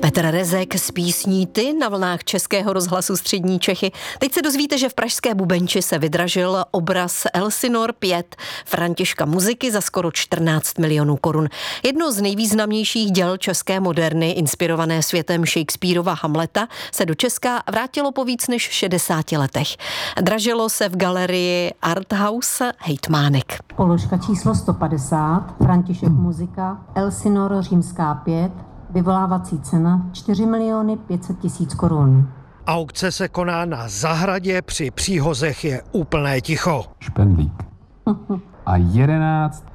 Petr Rezek s písní Ty na vlnách Českého rozhlasu Střední Čechy. Teď se dozvíte, že v pražské Bubenči se vydražil obraz Elsinor 5 Františka Muziky za skoro 14 milionů korun. Jedno z nejvýznamnějších děl české moderny, inspirované světem Shakespearova Hamleta, se do Česka vrátilo po víc než 60 letech. Dražilo se v galerii Arthouse Hejtmánek. Položka číslo 150, František Muzika, Elsinor římská 5, vyvolávací cena 4 500 000 korun. Aukce se koná na zahradě, při příhozech je úplné ticho. Špendlík. A 11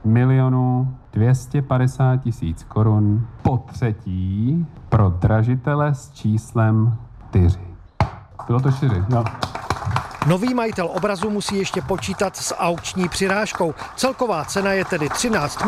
250 000 korun po třetí pro dražitele s číslem 4. Bylo to 4, no. Nový majitel obrazu musí ještě počítat s aukční přirážkou. Celková cena je tedy 13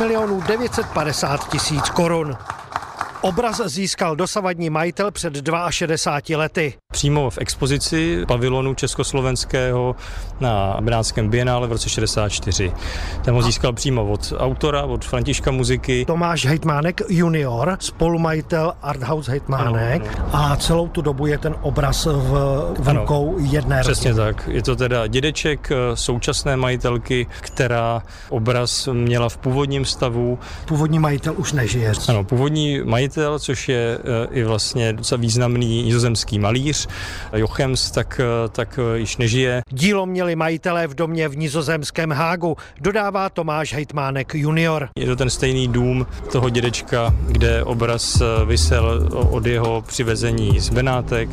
950 000 korun. Obraz získal dosavadní majitel před 62 lety. Přímo v expozici pavilonu československého na Benátském bienále v roce 64. Ten ho získal přímo od autora, od Františka Muziky. Tomáš Hejtmánek junior, spolumajitel Arthouse Hejtmánek, ano. A celou tu dobu je ten obraz v rukou jedné rodiny. Přesně tak. Je to teda dědeček současné majitelky, která obraz měla v původním stavu. Původní majitel už nežije. Ano, původní majitel, což je i vlastně docela významný nizozemský malíř, Jochems, tak již nežije. Dílo měli majitelé v domě v nizozemském Hágu, dodává Tomáš Hejtmánek junior. Je to ten stejný dům toho dědečka, kde obraz visel od jeho přivezení z Benátek.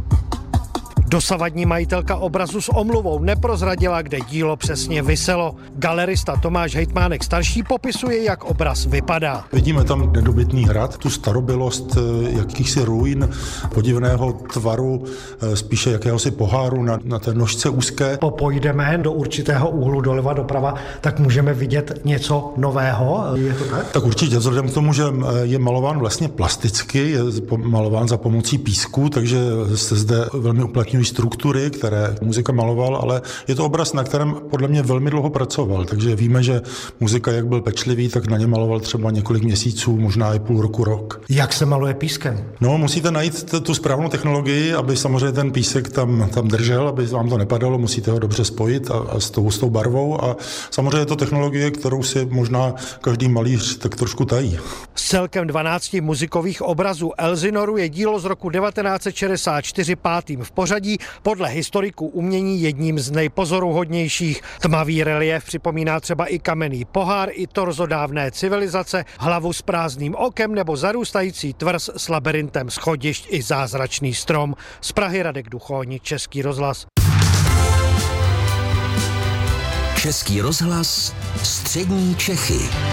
Dosavadní majitelka obrazu s omluvou neprozradila, kde dílo přesně viselo. Galerista Tomáš Hejtmánek starší popisuje, jak obraz vypadá. Vidíme tam nedobytný hrad, tu starobylost jakýchsi ruin, podivného tvaru, spíše jakéhosi poháru na té nožce úzké. Pojdeme do určitého úhlu doleva doprava, tak můžeme vidět něco nového. Je to tak? Tak určitě, vzhledem k tomu, že je malován vlastně plasticky, je malován za pomocí písku, takže se zde velmi uplatňují struktury, které Muzika maloval, ale je to obraz, na kterém podle mě velmi dlouho pracoval, takže víme, že Muzika, jak byl pečlivý, tak na ně maloval třeba několik měsíců, možná i půl roku, rok. Jak se maluje pískem? No, musíte najít tu správnou technologii, aby samozřejmě ten písek tam držel, aby vám to nepadalo, musíte ho dobře spojit a s tou barvou a samozřejmě je to technologie, kterou si možná každý malíř tak trošku tají. Z celkem 12 muzikových obrazů Elsinoru je dílo z roku 1964 pátým v pořadí, podle historiků umění jedním z nejpozoruhodnějších. Tmavý relief připomíná třeba i kamenný pohár, i torzo dávné civilizace, hlavu s prázdným okem nebo zarůstající tvrz s labirintem schodišť i zázračný strom. Z Prahy Radek Duchoň, Český rozhlas. Český rozhlas, Střední Čechy.